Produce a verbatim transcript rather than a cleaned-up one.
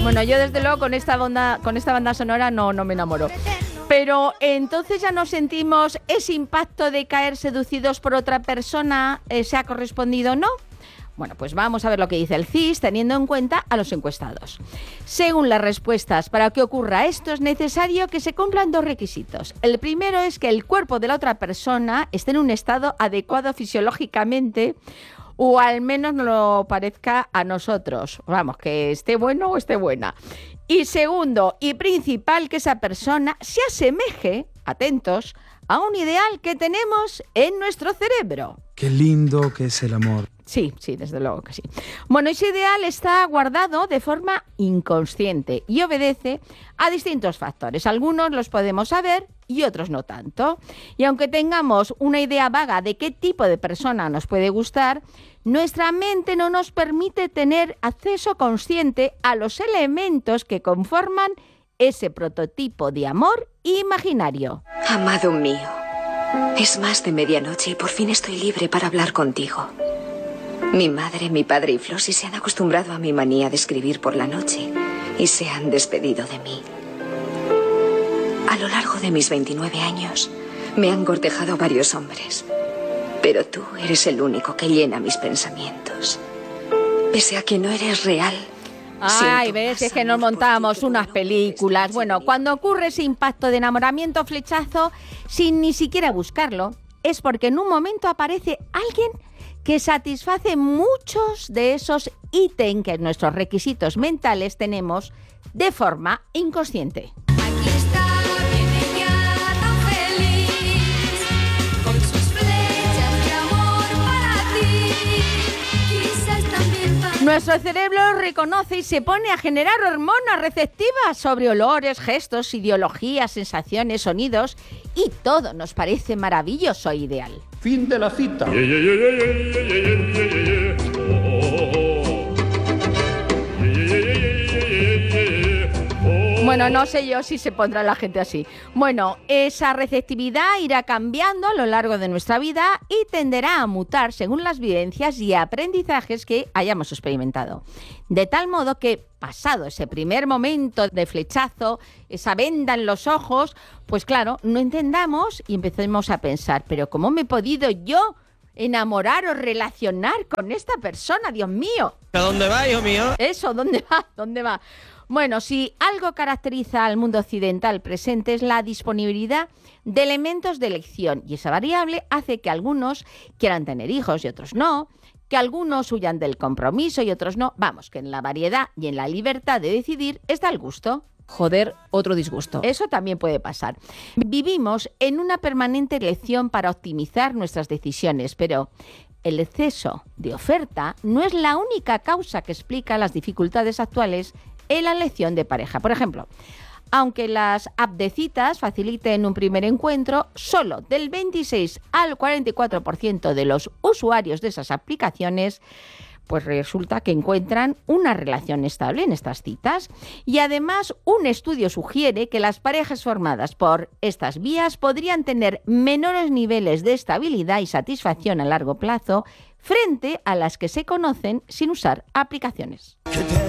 Bueno, yo desde luego con esta banda, con esta banda sonora no, no me enamoro. Pero entonces ya no sentimos ese impacto de caer seducidos por otra persona, eh, ¿se ha correspondido o no? Bueno, pues vamos a ver lo que dice el C I S teniendo en cuenta a los encuestados. Según las respuestas, para que ocurra esto es necesario que se cumplan dos requisitos. El primero es que el cuerpo de la otra persona esté en un estado adecuado fisiológicamente, o al menos no lo parezca a nosotros. Vamos, que esté bueno o esté buena. Y segundo y principal, que esa persona se asemeje, atentos, a un ideal que tenemos en nuestro cerebro. Qué lindo que es el amor. Sí, sí, desde luego que sí. Bueno, ese ideal está guardado de forma inconsciente y obedece a distintos factores. Algunos los podemos saber y otros no tanto. Y aunque tengamos una idea vaga de qué tipo de persona nos puede gustar, nuestra mente no nos permite tener acceso consciente a los elementos que conforman ese prototipo de amor imaginario. Amado mío, es más de medianoche y por fin estoy libre para hablar contigo. Mi madre, mi padre y Flossie se han acostumbrado a mi manía de escribir por la noche y se han despedido de mí. A lo largo de mis veintinueve años me han cortejado varios hombres, pero tú eres el único que llena mis pensamientos. Pese a que no eres real. Ay, ves, es que nos montamos unas películas. Bueno, cuando ocurre ese impacto de enamoramiento flechazo, sin ni siquiera buscarlo, es porque en un momento aparece alguien que satisface muchos de esos ítems que en nuestros requisitos mentales tenemos de forma inconsciente. Aquí está, viene ya tan feliz, con sus flechas de amor para ti, quizás también para... Nuestro cerebro reconoce y se pone a generar hormonas receptivas sobre olores, gestos, ideologías, sensaciones, sonidos, y todo nos parece maravilloso e ideal. Fin de la cita. Bueno, no sé yo si se pondrá la gente así. Bueno, esa receptividad irá cambiando a lo largo de nuestra vida y tenderá a mutar según las vivencias y aprendizajes que hayamos experimentado. De tal modo que, pasado ese primer momento de flechazo, esa venda en los ojos, pues claro, no entendamos y empecemos a pensar, pero ¿cómo me he podido yo enamorar o relacionar con esta persona? Dios mío. ¿A dónde va, hijo mío? Eso, ¿dónde va? ¿Dónde va? Bueno, si algo caracteriza al mundo occidental presente es la disponibilidad de elementos de elección, y esa variable hace que algunos quieran tener hijos y otros no, que algunos huyan del compromiso y otros no. Vamos, que en la variedad y en la libertad de decidir está el gusto. Joder, otro disgusto. Eso también puede pasar. Vivimos en una permanente elección para optimizar nuestras decisiones, pero el exceso de oferta no es la única causa que explica las dificultades actuales en la elección de pareja. Por ejemplo, aunque las app de citas faciliten un primer encuentro, solo del veintiséis al cuarenta y cuatro por ciento de los usuarios de esas aplicaciones pues resulta que encuentran una relación estable en estas citas. Y además, un estudio sugiere que las parejas formadas por estas vías podrían tener menores niveles de estabilidad y satisfacción a largo plazo frente a las que se conocen sin usar aplicaciones.